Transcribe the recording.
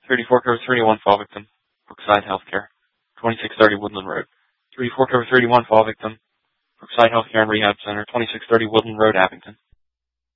34 cover 31 fall victim, Brookside Healthcare, 2630 Woodland Road. 34 cover 31 fall victim, Brookside Healthcare and Rehab Center, 2630 Woodland Road, Abington.